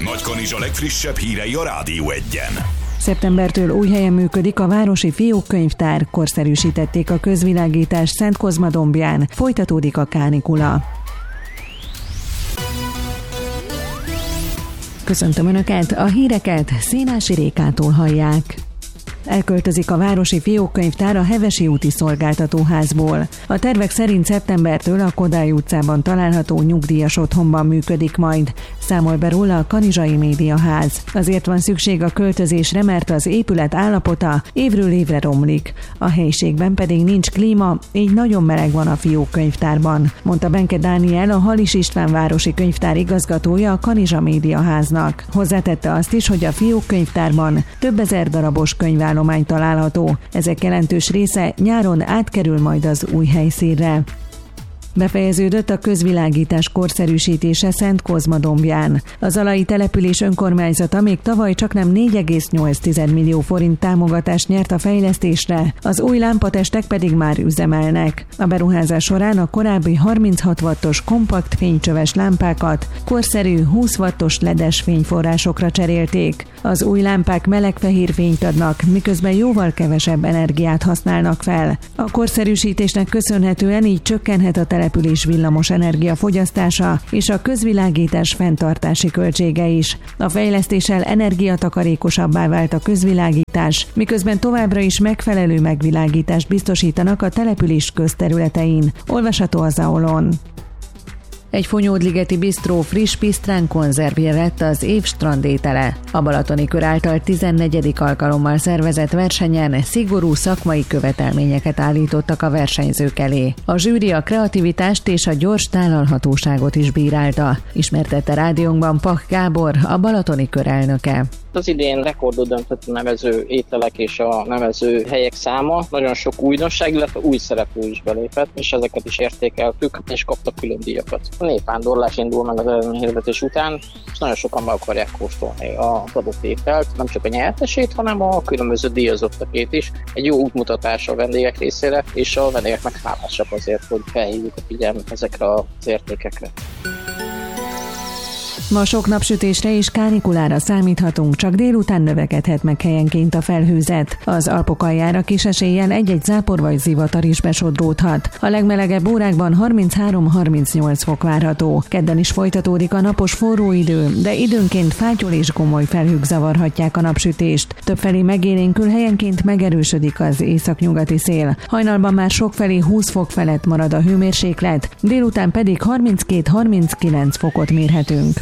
Nagykanizsa legfrissebb hírei a Rádió Egyen. Szeptembertől új helyen működik a Városi Fiókkönyvtár, korszerűsítették a közvilágítást Szentkozmadombján, folytatódik a kánikula. Köszöntöm Önöket, a híreket Szénási Rékától hallják. Elköltözik a Városi Fiókkönyvtár a Hevesi úti szolgáltatóházból. A tervek szerint szeptembertől a Kodály utcában található nyugdíjas otthonban működik majd, számol be róla a Kanizsai Médiaház. Azért van szükség a költözésre, mert az épület állapota évről évre romlik. A helyiségben pedig nincs klíma, így nagyon meleg van a Fiókkönyvtárban, mondta Benke Dániel, a Halis István Városi Könyvtár igazgatója a Kanizsa Médiaháznak. Hozzátette azt is, hogy a Fiókkönyvtárban több ezer darabos könyvállomány található. Ezek jelentős része nyáron átkerül majd az új helyszínre. Befejeződött a közvilágítás korszerűsítése Szentkozmadombján. Az alai település önkormányzata még tavaly csaknem 4,8 millió forint támogatást nyert a fejlesztésre, az új lámpatestek pedig már üzemelnek. A beruházás során a korábbi 36 wattos kompakt fénycsöves lámpákat korszerű 20 wattos ledes fényforrásokra cserélték. Az új lámpák meleg-fehér fényt adnak, miközben jóval kevesebb energiát használnak fel. A korszerűsítésnek köszönhetően így csökkenhet a település villamos energia fogyasztása és a közvilágítás fenntartási költsége is. A fejlesztéssel energiatakarékosabbá vált a közvilágítás, miközben továbbra is megfelelő megvilágítást biztosítanak a település közterületein. Olvasható az AOL-on. Egy Fonyódligeti bisztró friss pisztrán konzervje lett az év strandétele. A Balatoni Kör által 14. alkalommal szervezett versenyen szigorú szakmai követelményeket állítottak a versenyzők elé. A zsűri a kreativitást és a gyors tálalhatóságot is bírálta, ismertette rádiónkban Pach Gábor, a Balatoni Kör elnöke. Az idén rekordot döntött a nevező ételek és a nevező helyek száma. Nagyon sok újdonság, illetve új szereplő is belépett, és ezeket is értékeltük, és kaptak külön díjakat. A népvándorlás indul meg az eredményhirdetés után, és nagyon sokan meg akarják kóstolni az adott ételt, nem csak a nyertesét, hanem a különböző díjazottakét is. Egy jó útmutatás a vendégek részére, és a vendégek meg hálásak azért, hogy felhívjuk a figyelmet ezekre az értékekre. Ma sok napsütésre és kánikulára számíthatunk, csak délután növekedhet meg helyenként a felhőzet. Az Alpok aljára kis eséllyel egy-egy zápor vagy zivatar is besodródhat. A legmelegebb órákban 33-38 fok várható. Kedden is folytatódik a napos forró idő, de időnként fátyol és gomoly felhők zavarhatják a napsütést. Többfelé megélénkül, helyenként megerősödik az északnyugati szél. Hajnalban már sokfelé 20 fok felett marad a hőmérséklet, délután pedig 32-39 fokot mérhetünk.